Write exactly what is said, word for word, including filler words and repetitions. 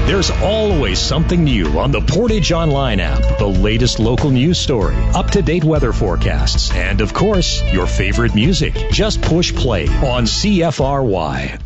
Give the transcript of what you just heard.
There's always something new on the Portage Online app. The latest local news story, up-to-date weather forecasts, and of course, your favorite music. Just push play on C F R Y.